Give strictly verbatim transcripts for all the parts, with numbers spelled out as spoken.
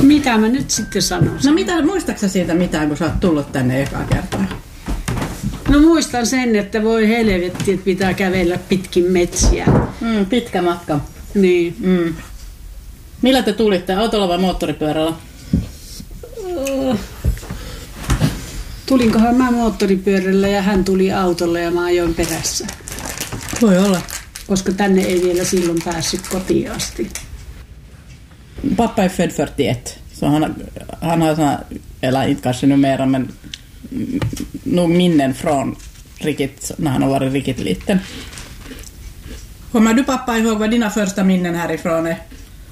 Mitä mä nyt sitten sanoisin? No mitä, muistaaksä siitä mitään, kun sä oot tullut tänne ekaa kertaa? No muistan sen, että voi helvetti, että pitää kävellä pitkin metsiä. Mm, pitkä matka. Niin. Mm. Millä te tulitte? Autolla vai moottoripyörällä? Uh, tulinkohan mä moottoripyörällä ja hän tuli autolla ja mä ajoin perässä. Voi olla. Koska tänne ei vielä silloin päässyt kotiin asti. Pappa är född fyrtioett. Så han, han har såna, eller inte kanske numera, men nog minnen från riktigt, när han har varit riktigt liten. Kommer du pappa ihåg vad dina första minnen härifrån är?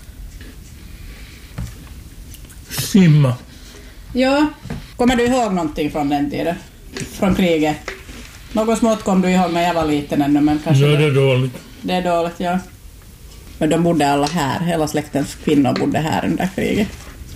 Simma. Ja. Kommer du ihåg någonting från den tiden? Från kriget? Något smått kom du ihåg när jag var liten ännu, men kanske... Ja, det är dåligt. Det är dåligt, ja. Men de bodde alla här. Hela släktens kvinnor bodde här under kriget.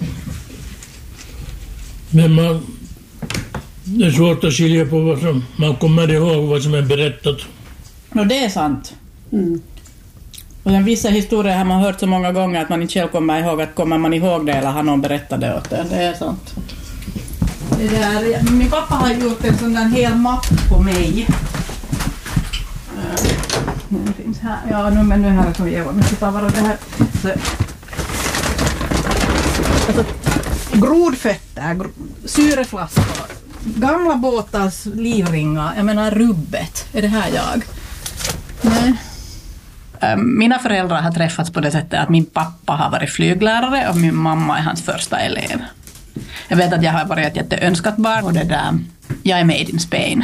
Men man, det är svårt att skilja på vad som... Man kommer ihåg vad som är berättat. Och det är sant. Mm. Och den vissa historier har man hört så många gånger att man inte själv kommer ihåg att kommer man ihåg det eller har någon berättat det åt det. Det är sant. Det där, min pappa har gjort en sån där hel mapp på mig. Det finns här. Ja, nu, men nu här som jag var med att vara det här. Så. Alltså, grodfötter, gr- syreflaskor, gamla båtars livringar, jag menar rubbet. Är det här jag? Nej. Mina föräldrar har träffats på det sättet att min pappa har varit flyglärare och min mamma är hans första elev. Jag vet att jag har varit ett jätteönskat barn och det där, jag är made in Spain.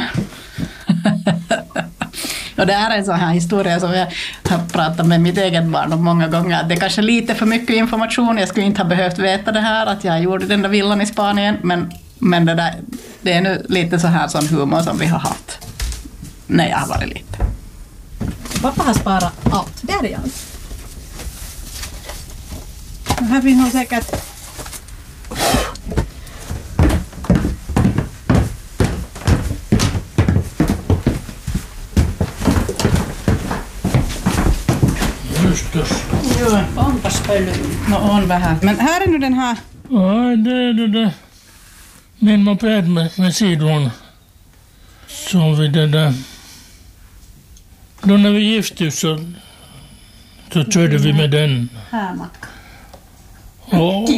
Och det här är en sån här historia som jag har pratat med mitt eget barn om många gånger. Det är kanske lite för mycket information, jag skulle inte ha behövt veta det här, att jag gjorde den där villan i Spanien, men, men det, där, det är nu lite så här sån humor som vi har haft när jag har varit liten. Pappa har sparat allt. Där är jag. Här finns nog säkert... Just det. Jo, onpas pöly. No on vähän. Men här är nu den här... Ja, det är det där. Min moped med, med sidon. Så vi det där. Då när vi gifte oss så, så körde vi med den. Häämatka. Och,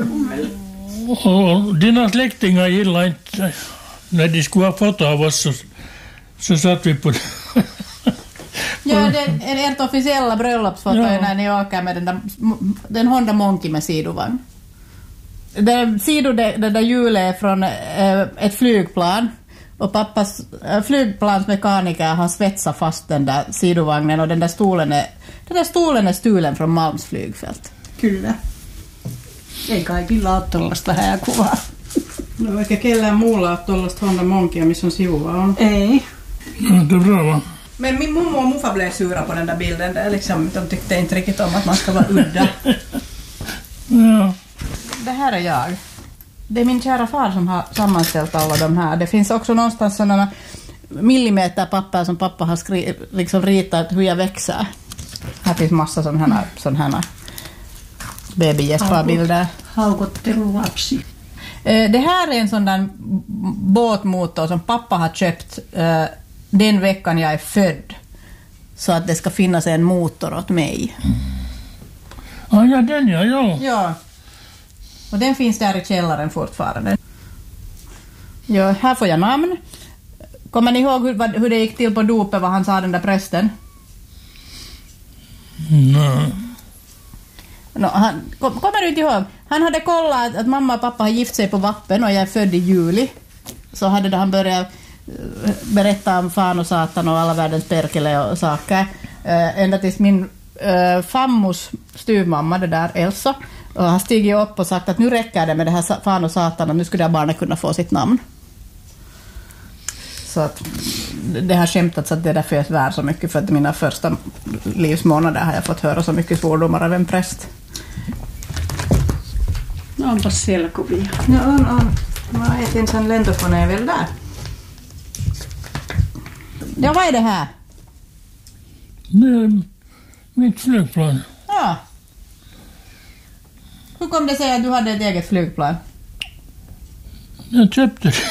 och dina släktingar gillade inte när de skulle ha foto av oss så, så satt vi på det. Ja, det är ert officiella bröllopsfoto Ja. när ni åker med den där, den Honda Monkey med sidovagn. Det, sido, det, det där hjulet är från äh, ett flygplan. Och pappas äh, flygplansmekaniker har svetsat fast den där sidovagnen och den där stolen är, den där stolen är stulen från Malms flygfält. Kyllä. Ei kaikilla ole tuollaista hääkuvaa. No eikä kellään muulla ole tuollaista Honda Monkeya, missä on sivuva on. Ei. Ja, det är bra va? Men min mamma och morfar blev sura på den där bilden. Det är liksom, de tyckte inte riktigt om att man ska vara udda. Ja. Det här är jag. Det är min kära far som har sammanställt alla de här. Det finns också någonstans sådana millimeterpapper som pappa har skri- liksom ritat hur jag växer. Här finns massa sådana här, sådana här baby-Jesper-bilder. Haukottelulapsi. Det här är en sån där båtmotor som pappa har köpt uh, den veckan jag är född. Så att det ska finnas en motor åt mig. Ja, ja, den ja, ja. Ja. Och den finns där i källaren fortfarande. Ja, här får jag namn. Kommer ni ihåg hur, hur det gick till på dopet, vad han sa den där prästen? Nej. No, han, kom, kommer du inte ihåg? Han hade kollat att, att mamma och pappa har gift sig på Vappen och jag är född i juli. Så hade han börjat uh, berätta om fan och satan och alla världens perkele och saker. Uh, ända tills min uh, fammos stuvmamma, det där Elsa, och har stigit upp och sagt att nu räcker det med det här fan och satan och nu skulle det barnet kunna få sitt namn. Så att det har skämtats att det är därför jag svär så mycket, för att mina första livsmånader har jag fått höra så mycket svordomar av en präst. No onpas siellä kuvia. No on, on. Mä etin sen lentokoneen vielä där. Ja, vad är det här? Det är mitt flygplan. Ja. Hur kom det sig att du hade ett eget flygplan? Jag köpte det.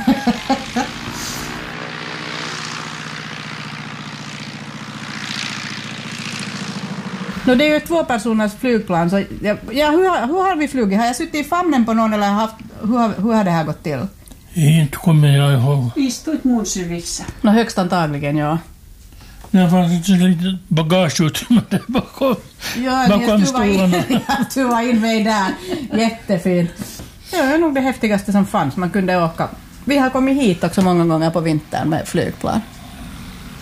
No, det är ju ett tvåpersoners flygplan. Så ja, ja, hur, hur har vi flugit? Har jag suttit i famnen på någon eller haft, hur, har, hur har det här gått till? Inte kommer jag ihåg. Istut mun sylissä. No, högst antagligen, ja. Det fanns ett litet bagageutrymme där bakom, Ja, bakom jag stolarna. Jag tuva in mig där. Jättefint. Ja, det är nog det häftigaste som fanns. Man kunde åka. Vi har kommit hit också många gånger på vintern med flygplan.